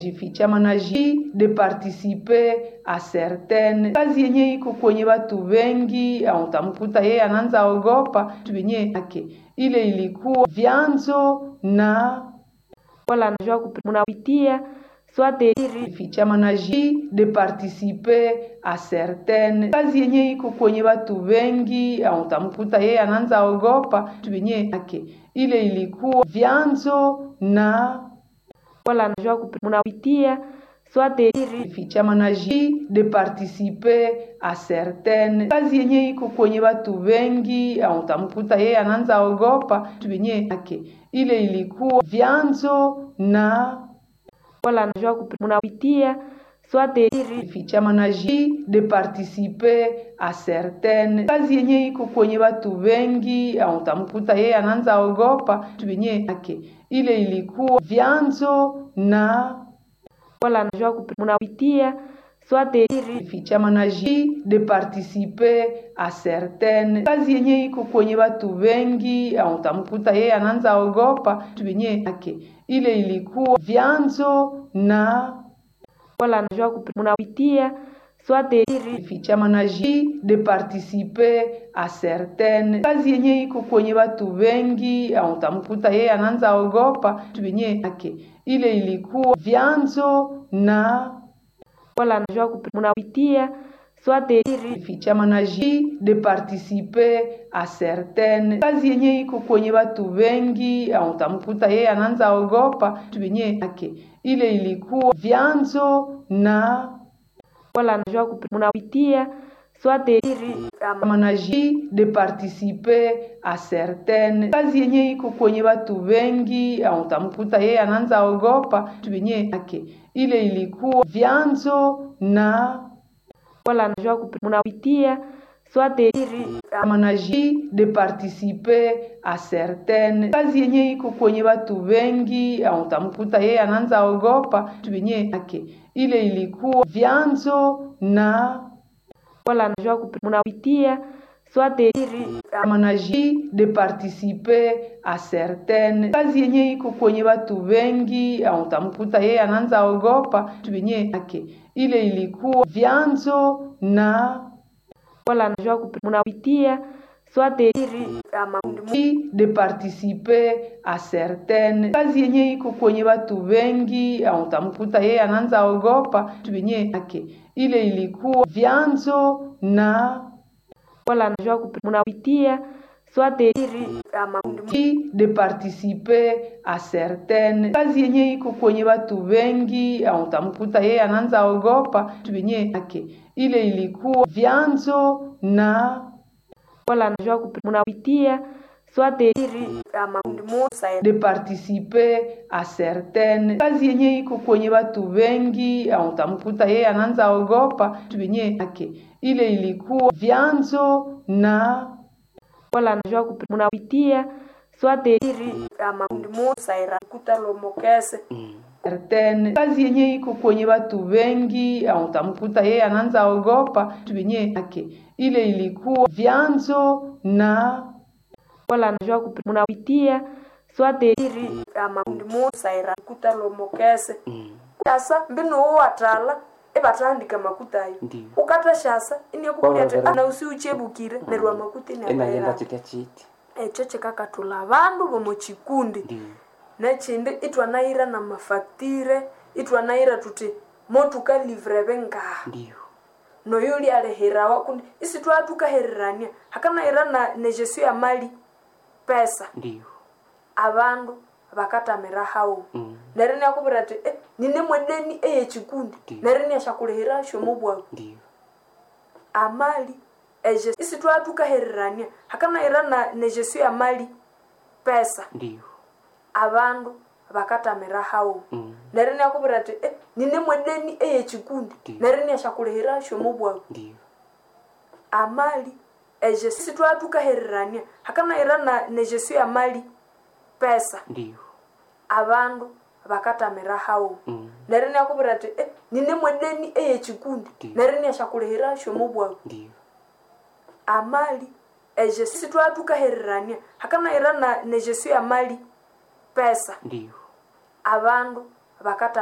Jifichamaji de participer a certaines kazi yenye iko kwenye watu wengi, au utamkuta yeye anaanza ogopa tubenye yake. Ile ilikuwa vyanzo na wala anajua kunapitia swate jifichamaji de participer a certaines kazi yenye iko kwenye watu wengi, au utamkuta yeye anaanza ogopa tubenye yake. Ile ilikuwa vyanzo na wala anajua kunapitia swate jifichamaji de participer a certaines kazi yenye iko kwenye watu wengi, au utamkuta yeye anaanza ogopa tubenye yake. Ile ilikuwa vyanzo na wala anajua kunapitia swate jifichamaji de participer a certaines kazi yenye iko kwenye watu wengi, au utamkuta yeye anaanza ogopa tubenye yake. Ile ilikuwa vyanzo na wala anajua kunapitia swate jifichamaji de participer a certaines kazi yenye iko kwenye watu wengi, au utamkuta yeye anaanza ogopa tubenye yake. Ile ilikuwa vyanzo na wala anajua kunapitia swate jifichamaji de participer a certaines kazi yenye iko kwenye watu wengi, au utamkuta yeye anaanza ogopa tubenye yake. Ile ilikuwa vyanzo na wala anajua kunapitia swate jifichamaji de participer a certaines kazi yenye iko kwenye watu wengi, au utamkuta yeye anaanza ogopa tubenye yake. Ile ilikuwa vyanzo na wala anajua kunapitia swate jifichamaji de participer a certaines kazi yenye iko kwenye watu wengi, au utamkuta yeye anaanza ogopa tubenye yake. Ile ilikuwa vyanzo na wala anajua kunapitia swate jifichamaji de participer a certaines kazi yenye iko kwenye watu wengi, au utamkuta yeye anaanza ogopa tubenye yake. Ile ilikuwa vyanzo na wala anajua kunapitia swate jifichamaji de participer a certaines kazi yenye iko kwenye watu wengi, au utamkuta yeye anaanza ogopa tubenye yake. Ile ilikuwa vyanzo na wala anajua kunapitia swate de participer a certaines kazi yenye iko kwenye watu wengi, au utamkuta yeye anaanza ogopa tubenye yake. Ile ilikuwa vyanzo na wala anajua kunapitia swate de participer a certaines kazi yenye iko kwenye watu wengi, au utamkuta yeye anaanza ogopa tubenye yake. Ile ilikuwa vyanzo na wala anajua kunapitia swate de participer a certaines kazi yenye iko kwenye watu wengi, au utamkuta yeye anaanza ogopa tubenye yake. Ile ilikuwa vyanzo na wala anajua kunapitia swate certaines kazi yenye iko kwenye watu wengi, au utamkuta yeye anaanza ogopa tubenye yake. Ile ilikuwa vyanzo na wala anajua kunapitia swate Shasa mbino watala ebatandika makutayo ukata shasa inyakukulyate ana usiuchebukire nerwa makuti enayenda chiti echo chekakatula bandu bomo chikundi nechinde itwanaira na mafaktire itwanaira tuti motuka livre benga ndio no yuli alehera wakundi isi twatuka hererania hakana ira na nejesu ya mali pesa ndio abandu bakatamira hawo nerene yakubirate nine mwedeni chikundi nerene yashakulehera shomo bwa ndio amali eje isi twatuka hererania hakana ira na nejesu ya mali pesa ndio abandu bakatamira hawo nerene yakubirate nine mwedeni chikundi nerene yashakulehera shomo bwa ndio amali eje isi twatuka hererania hakana ira na nejesu ya mali pesa ndio abandu bakatamira hawo nerene yakubirate nine mwedeni chikundi nerene yashakulehera shomo bwa ndio amali eje isi twatuka hererania hakana ira na nejesu ya mali pesa ndio abandu bakata